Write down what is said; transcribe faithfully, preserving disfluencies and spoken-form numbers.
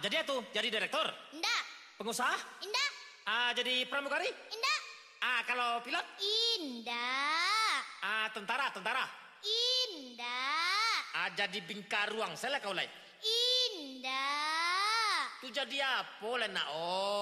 jadi itu, jadi direktur. Indah. Pengusaha? Indah. Ah, jadi pramugari? Indah. Ah, kalau pilot? Indah. Ah, tentara, tentara. Indah. Ah, jadi bingkaruang, saya kau lai. Indah. Tu jadi apa lah nak? Oh.